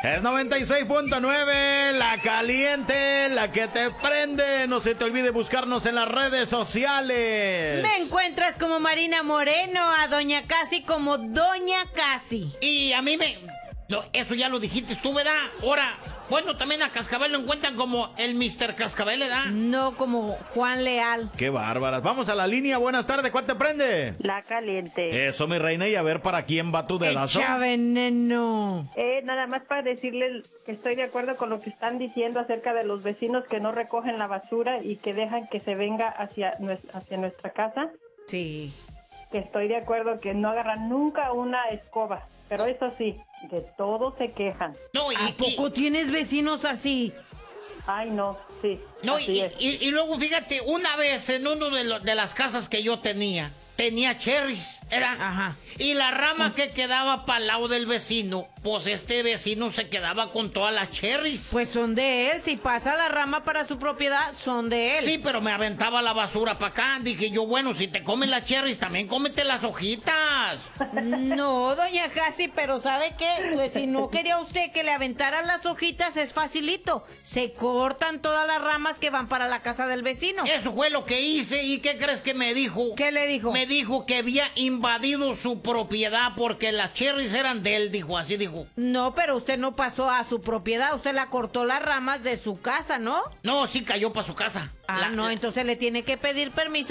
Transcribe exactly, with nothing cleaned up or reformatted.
Es noventa y seis punto nueve, la caliente, la que te prende. No se te olvide buscarnos en las redes sociales. Me encuentras como Marina Moreno, a Doña Casi como Doña Casi. Y a mí me... No, eso ya lo dijiste tú, ¿verdad? Ahora, bueno, también a Cascabel lo encuentran como el mister Cascabel, ¿verdad? No como Juan Leal. Qué bárbaras. Vamos a la línea. Buenas tardes. ¿Cuál te prende? La caliente. Eso, mi reina. Y a ver para quién va tu dedazo. Echa veneno. Eh, nada más para decirles que estoy de acuerdo con lo que están diciendo acerca de los vecinos que no recogen la basura y que dejan que se venga hacia nuestra, hacia nuestra casa. Sí. Que estoy de acuerdo que no agarran nunca una escoba. Pero eso sí, de todo se quejan. No, y, ¿A poco y, tienes vecinos así? Ay, no, sí. no, así y, es. y, y luego fíjate, una vez en uno de, lo- de las casas que yo tenía, tenía cherries, ¿era? Ajá. Y la rama que quedaba para el lado del vecino, pues este vecino se quedaba con todas las cherries. Pues son de él. Si pasa la rama para su propiedad, son de él. Sí, pero me aventaba la basura para acá. Dije yo, bueno, si te comen las cherries, también cómete las hojitas. No, doña Casi, pero ¿sabe qué? Pues si no quería usted que le aventaran las hojitas, es facilito. Se cortan todas las ramas que van para la casa del vecino. Eso fue lo que hice. ¿Y qué crees que me dijo? ¿Qué le dijo? Me dijo que había invadido su propiedad porque las cherries eran de él, dijo, así dijo. No, pero usted no pasó a su propiedad, usted la cortó las ramas de su casa, ¿no? No, sí cayó para su casa. Ah, La- no, la- entonces le tiene que pedir permiso